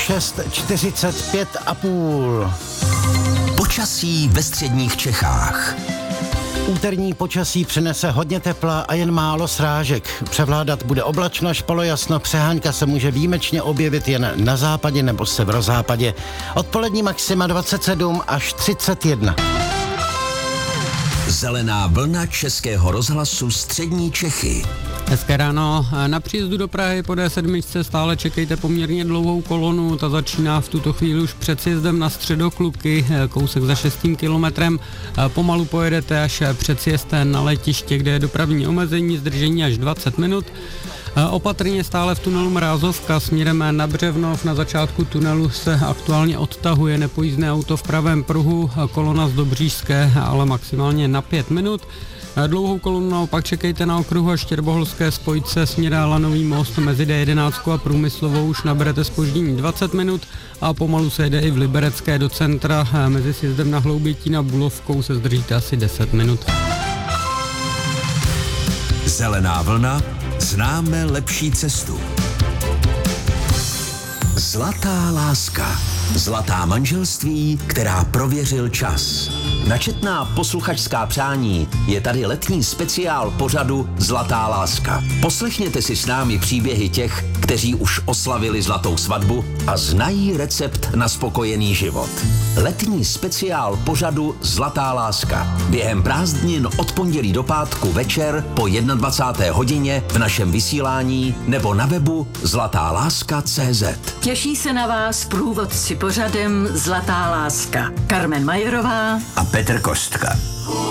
6:45 a půl. Počasí ve středních Čechách. Úterní počasí přinese hodně tepla a jen málo srážek. Převládat bude oblačnost, polojasno, přehánka se může výjimečně objevit jen na západě nebo severozápadě. Odpolední maxima 27 až 31. Zelená vlna Českého rozhlasu střední Čechy. Hezké ráno. Na příjezdu do Prahy po D7 stále čekejte poměrně dlouhou kolonu. Ta začíná v tuto chvíli už před sjezdem na Středoklubky, kousek za 6. kilometrem. Pomalu pojedete až před sjezd na letiště, kde je dopravní omezení, zdržení až 20 minut. Opatrně stále v tunelu Mrázovka směrem na Břevnov. Na začátku tunelu se aktuálně odtahuje nepojízdné auto v pravém pruhu, kolona z Dobřížské, ale maximálně na 5 minut. Dlouhou kolonu naopak čekejte na okruhu a Štěrboholské spojce směrem Lanový most mezi D11 a Průmyslovou, už naberete zpoždění 20 minut a pomalu se jede i v Liberecké do centra. Mezi sjezdem na Hloubětín a Bulovkou se zdržíte asi 10 minut. Zelená vlna, známe lepší cestu. Zlatá láska. Zlatá manželství, která prověřil čas. Na četná posluchačská přání je tady letní speciál pořadu Zlatá láska. Poslechněte si s námi příběhy těch, kteří už oslavili zlatou svatbu a znají recept na spokojený život. Letní speciál pořadu Zlatá láska. Během prázdnin od pondělí do pátku večer po 21. hodině v našem vysílání nebo na webu zlatáláska.cz. Těší se na vás průvodci pořadem Zlatá láska. Carmen Majerová a Petr Kostka.